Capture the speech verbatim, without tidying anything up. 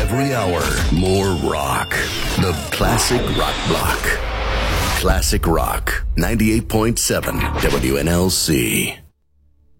Every hour, more rock. The Classic Rock Block. Classic Rock, ninety-eight point seven W N L C.